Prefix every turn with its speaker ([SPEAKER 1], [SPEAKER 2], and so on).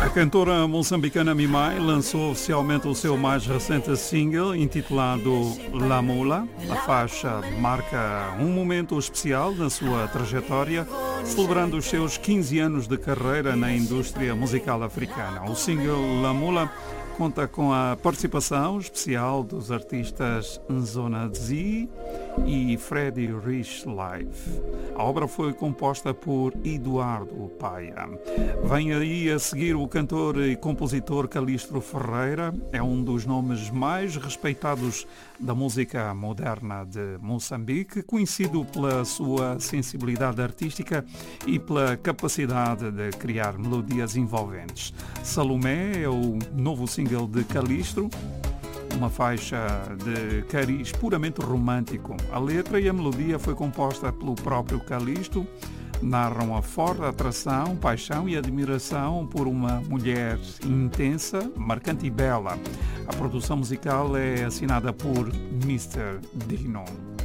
[SPEAKER 1] A cantora moçambicana Mimai lançou oficialmente o seu mais recente single, intitulado La Mula. A faixa marca um momento especial na sua trajetória, celebrando os seus 15 anos de carreira na indústria musical africana. O single La Mula conta com a participação especial dos artistas Nzona Z e Freddie Rich Live. A obra foi composta por Eduardo Paia. Vem aí a seguir o cantor e compositor Calistro Ferreira. É um dos nomes mais respeitados da música moderna de Moçambique, conhecido pela sua sensibilidade artística e pela capacidade de criar melodias envolventes. Salomé é o novo single de Calistro, uma faixa de cariz puramente romântico. A letra e a melodia foi composta pelo próprio Calistro, narram a forte atração, paixão e admiração por uma mulher intensa, marcante e bela. A produção musical é assinada por Mr. Dino.